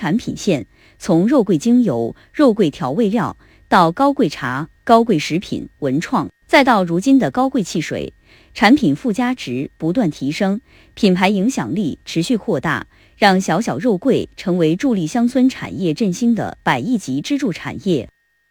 产品线，从肉桂精油、肉桂调味料到高桂茶、高桂食品、文创，再到如今的高桂汽水，产品附加值不断提升，品牌影响力持续扩大，让小小肉桂成为助力乡村产业振兴的100亿级支柱产业。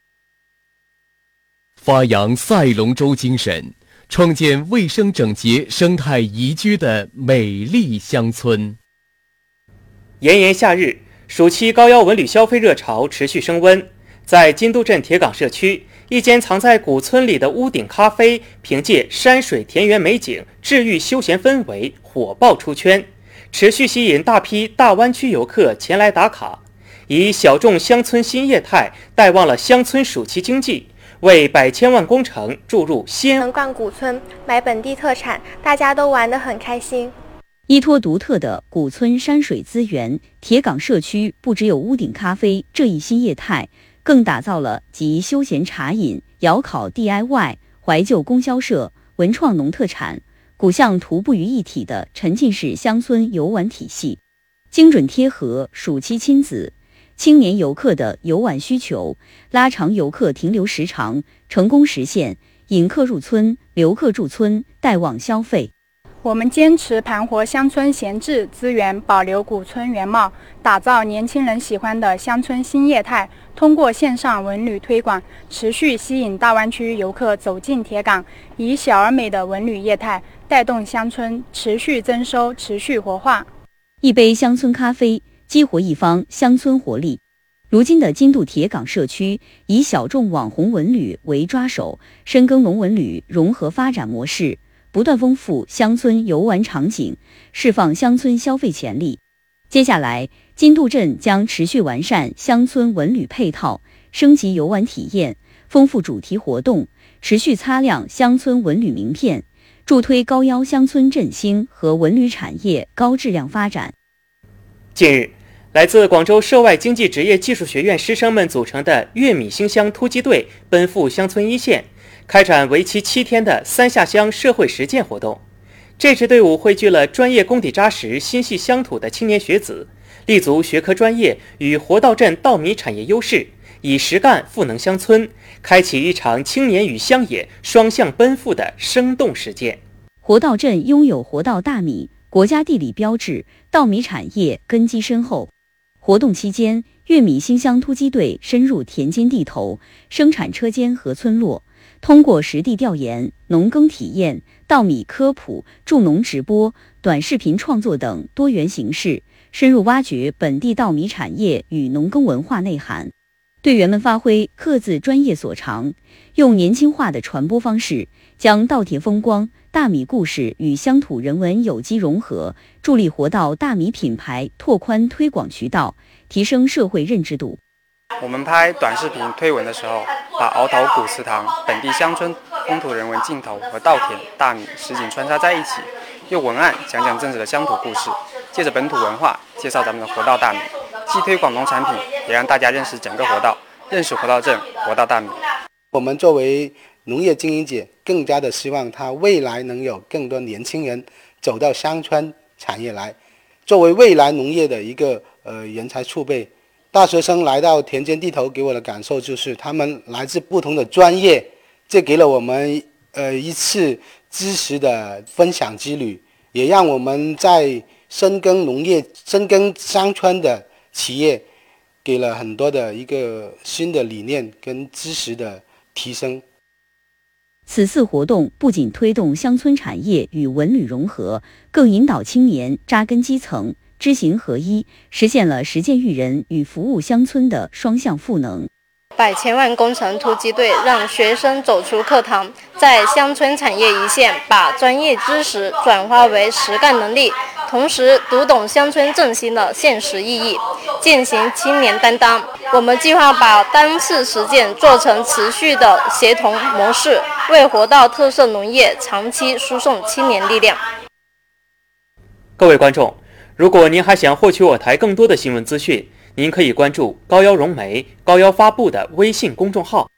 发扬赛龙舟精神，创建卫生整洁、生态宜居的美丽乡村。 炎炎夏日，暑期高腰文旅消费热潮持续升温。在金都镇铁岗社区，一间藏在古村里的屋顶咖啡，凭借山水田园美景、治愈休闲氛围，火爆出圈，持续吸引大批大湾区游客前来打卡，以小众乡村新业态带旺了乡村暑期经济，为100千万工程注入新。 能逛古村，买本地特产，大家都玩得很开心。 依托独特的古村山水资源，铁岗社区不只有屋顶咖啡这一新业态，更打造了集休闲茶饮、窑烤 DIY、怀旧供销社、文创农特产、古巷徒步于一体的沉浸式乡村游玩体系，精准贴合暑期亲子、青年游客的游玩需求，拉长游客停留时长，成功实现引客入村、留客驻村，带旺消费。 我们坚持盘活乡村闲置资源，保留古村原貌，打造年轻人喜欢的乡村新业态。通过线上文旅推广，持续吸引大湾区游客走进铁岗，以小而美的文旅业态带动乡村持续增收、持续活化。 一杯乡村咖啡，激活一方乡村活力。如今的金都铁岗社区以小众网红文旅为抓手，深耕农文旅融合发展模式，不断丰富乡村游玩场景，释放乡村消费潜力。接下来，金都镇将持续完善乡村文旅配套，升级游玩体验，丰富主题活动，持续擦亮乡村文旅名片，助推高腰乡村振兴和文旅产业高质量发展。 近日，来自广州涉外经济职业技术学院师生们组成的粤米新乡突击队奔赴乡村一线，开展为期7天的3下乡社会实践活动。这支队伍汇聚了专业功底扎实、心系乡土的青年学子，立足学科专业与活到镇稻米产业优势，以实干赋能乡村，开启一场青年与乡野双向奔赴的生动实践。 活到镇拥有活到大米国家地理标志，稻米产业根基深厚。活动期间，粤米新乡突击队深入田间地头、生产车间和村落，通过实地调研、农耕体验、稻米科普、助农直播、短视频创作等多元形式，深入挖掘本地稻米产业与农耕文化内涵。队员们发挥各自专业所长，用年轻化的传播方式，将稻田风光、大米故事与乡土人文有机融合，助力活到大米品牌拓宽推广渠道，提升社会认知度。 我们拍短视频推文的时候，把鳌头古祠堂、本地乡村风土人文镜头和稻田、大米实景穿插在一起，用文案讲讲真实的乡土故事，借着本土文化介绍咱们的活稻大米，既推广农产品，也让大家认识整个活稻，认识活稻镇、活稻大米。 我们作为农业经营者，更加的希望它未来能有更多年轻人走到乡村产业来，作为未来农业的一个人才储备。大学生来到田间地头，给我的感受就是他们来自不同的专业，这给了我们一次知识的分享之旅，也让我们在深耕农业、深耕乡村的企业给了很多的一个新的理念跟知识的提升。 此次活动不仅推动乡村产业与文旅融合，更引导青年扎根基层，知行合一，实现了实践育人与服务乡村的双向赋能。 100千万工程突击队让学生走出课堂，在乡村产业一线把专业知识转化为实干能力，同时读懂乡村振兴的现实意义，践行青年担当。我们计划把单次实践做成持续的协同模式，为活稻特色农业长期输送青年力量。 各位观众，如果您还想获取我台更多的新闻资讯，您可以关注高腰融媒、高腰發布的微信公眾號。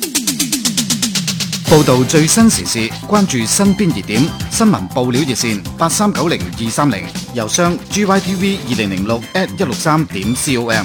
報導最新時事，關注身邊熱點，新聞報料熱線8390-230，郵箱gytv2006@163.com。